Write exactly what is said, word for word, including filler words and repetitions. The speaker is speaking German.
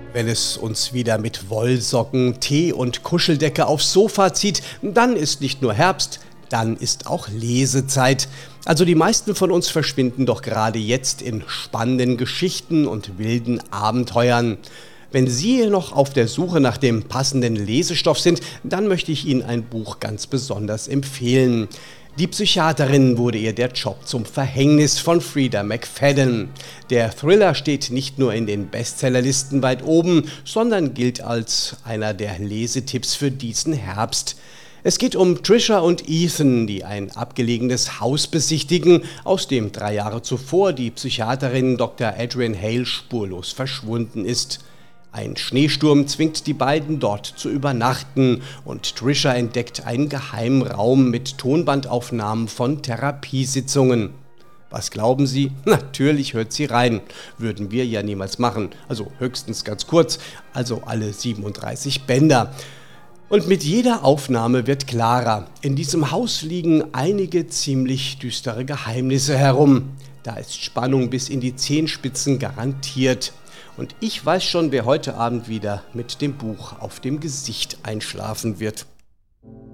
Wenn es uns wieder mit Wollsocken, Tee und Kuscheldecke aufs Sofa zieht, dann ist nicht nur Herbst, dann ist auch Lesezeit. Also die meisten von uns verschwinden doch gerade jetzt in spannenden Geschichten und wilden Abenteuern. Wenn Sie noch auf der Suche nach dem passenden Lesestoff sind, dann möchte ich Ihnen ein Buch ganz besonders empfehlen. Die Psychiaterin wurde ihr der Job zum Verhängnis von Freida McFadden. Der Thriller steht nicht nur in den Bestsellerlisten weit oben, sondern gilt als einer der Lesetipps für diesen Herbst. Es geht um Trisha und Ethan, die ein abgelegenes Haus besichtigen, aus dem drei Jahre zuvor die Psychiaterin Doktor Adrienne Hale spurlos verschwunden ist. Ein Schneesturm zwingt die beiden dort zu übernachten und Trisha entdeckt einen geheimen Raum mit Tonbandaufnahmen von Therapiesitzungen. Was glauben Sie? Natürlich hört sie rein. Würden wir ja niemals machen. Also höchstens ganz kurz, also alle siebenunddreißig Bänder. Und mit jeder Aufnahme wird klarer, in diesem Haus liegen einige ziemlich düstere Geheimnisse herum. Da ist Spannung bis in die Zehenspitzen garantiert. Und ich weiß schon, wer heute Abend wieder mit dem Buch auf dem Gesicht einschlafen wird.